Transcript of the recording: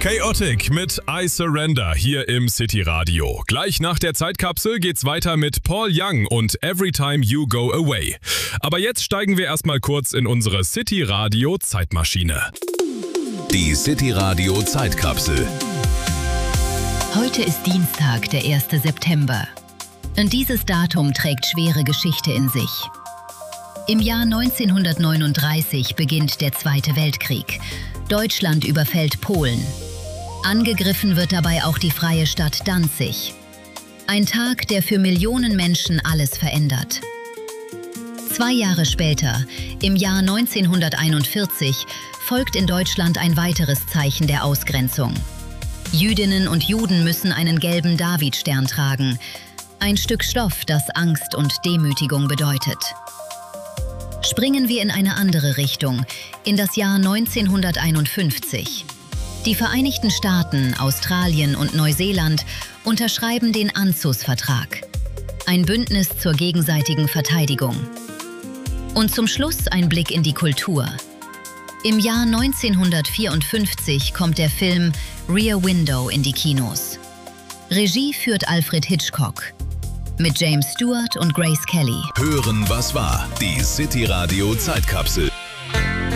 Chaotic mit I Surrender hier im City Radio. Gleich nach der Zeitkapsel geht's weiter mit Paul Young und Every Time You Go Away. Aber jetzt steigen wir erstmal kurz in unsere City Radio Zeitmaschine. Die City Radio Zeitkapsel. Heute ist Dienstag, der 1. September. Und dieses Datum trägt schwere Geschichte in sich. Im Jahr 1939 beginnt der Zweite Weltkrieg. Deutschland überfällt Polen. Angegriffen wird dabei auch die freie Stadt Danzig. Ein Tag, der für Millionen Menschen alles verändert. 2 Jahre später, im Jahr 1941, folgt in Deutschland ein weiteres Zeichen der Ausgrenzung. Jüdinnen und Juden müssen einen gelben Davidstern tragen. Ein Stück Stoff, das Angst und Demütigung bedeutet. Springen wir in eine andere Richtung, in das Jahr 1951. Die Vereinigten Staaten, Australien und Neuseeland unterschreiben den ANZUS-Vertrag. Ein Bündnis zur gegenseitigen Verteidigung. Und zum Schluss ein Blick in die Kultur. Im Jahr 1954 kommt der Film Rear Window in die Kinos. Regie führt Alfred Hitchcock. Mit James Stewart und Grace Kelly. Hören, was war? Die City Radio Zeitkapsel.